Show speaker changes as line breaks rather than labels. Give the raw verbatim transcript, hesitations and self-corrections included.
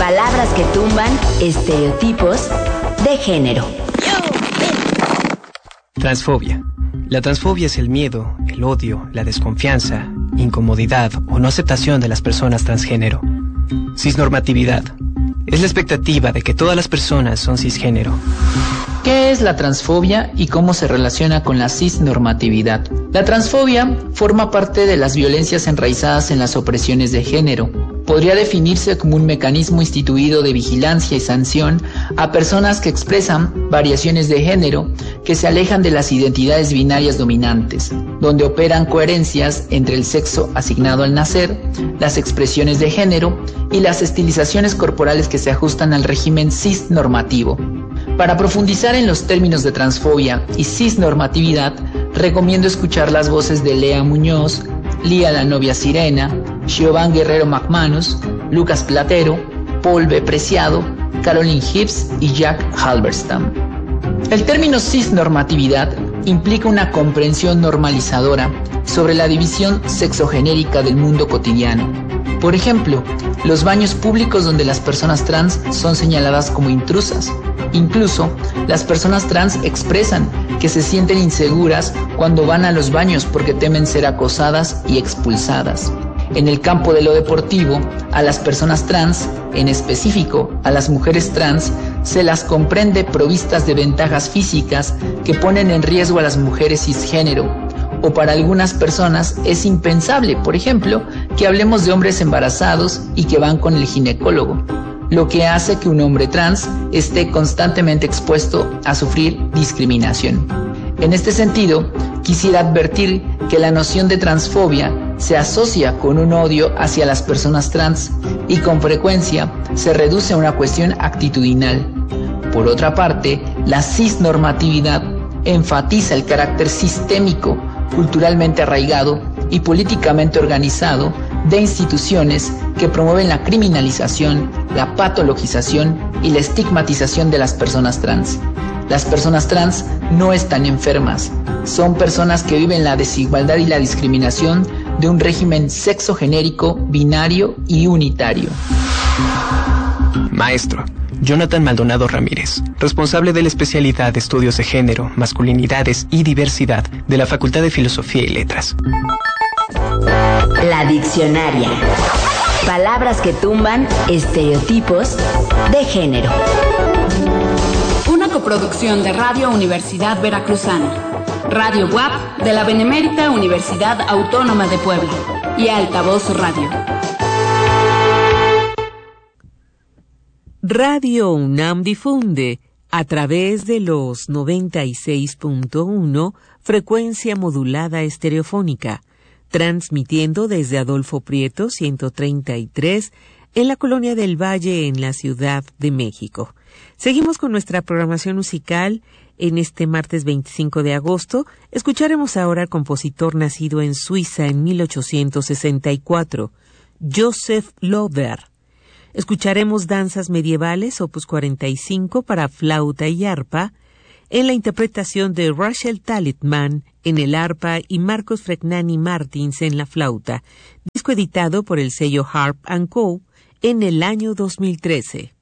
Palabras que tumban estereotipos de género.
Transfobia. La transfobia es el miedo, el odio, la desconfianza, incomodidad o no aceptación de las personas transgénero. Cisnormatividad. Es la expectativa de que todas las personas son cisgénero.
¿Qué es la transfobia y cómo se relaciona con la cisnormatividad? La transfobia forma parte de las violencias enraizadas en las opresiones de género. Podría definirse como un mecanismo instituido de vigilancia y sanción a personas que expresan variaciones de género que se alejan de las identidades binarias dominantes, donde operan coherencias entre el sexo asignado al nacer, las expresiones de género y las estilizaciones corporales que se ajustan al régimen cisnormativo. Para profundizar en los términos de transfobia y cisnormatividad, recomiendo escuchar las voces de Lea Muñoz, Lía la novia sirena, Giovanni Guerrero McManus, Lucas Platero, Paul B. Preciado, Caroline Hibbs y Jack Halberstam. El término cisnormatividad implica una comprensión normalizadora sobre la división sexogenérica del mundo cotidiano. Por ejemplo, los baños públicos donde las personas trans son señaladas como intrusas. Incluso, las personas trans expresan que se sienten inseguras cuando van a los baños porque temen ser acosadas y expulsadas. En el campo de lo deportivo, a las personas trans, en específico a las mujeres trans, se las comprende provistas de ventajas físicas que ponen en riesgo a las mujeres cisgénero. O para algunas personas es impensable, por ejemplo, que hablemos de hombres embarazados y que van con el ginecólogo, lo que hace que un hombre trans esté constantemente expuesto a sufrir discriminación. En este sentido, quisiera advertir que la noción de transfobia se asocia con un odio hacia las personas trans y con frecuencia se reduce a una cuestión actitudinal. Por otra parte, la cisnormatividad enfatiza el carácter sistémico, culturalmente arraigado y políticamente organizado de instituciones que promueven la criminalización, la patologización y la estigmatización de las personas trans. Las personas trans no están enfermas, son personas que viven la desigualdad y la discriminación de un régimen sexogenérico, binario y unitario.
Maestro Jonathan Maldonado Ramírez, responsable de la especialidad de Estudios de Género, Masculinidades y Diversidad de la Facultad de Filosofía y Letras.
La diccionaria. Palabras que tumban estereotipos de género.
Una coproducción de Radio Universidad Veracruzana, Radio U A P de la Benemérita Universidad Autónoma de Puebla y Altavoz Radio.
Radio UNAM difunde a través de los noventa y seis punto uno frecuencia modulada estereofónica, transmitiendo desde Adolfo Prieto ciento treinta y tres en la Colonia del Valle en la Ciudad de México. Seguimos con nuestra programación musical. En este martes veinticinco de agosto escucharemos ahora al compositor nacido en Suiza en mil ochocientos sesenta y cuatro, Joseph Lodberg. Escucharemos danzas medievales, opus cuarenta y cinco para flauta y arpa, en la interpretación de Rachel Talitman en el arpa y Marcos Fregnani Martins en la flauta, disco editado por el sello Harp and Co. en el año dos mil trece.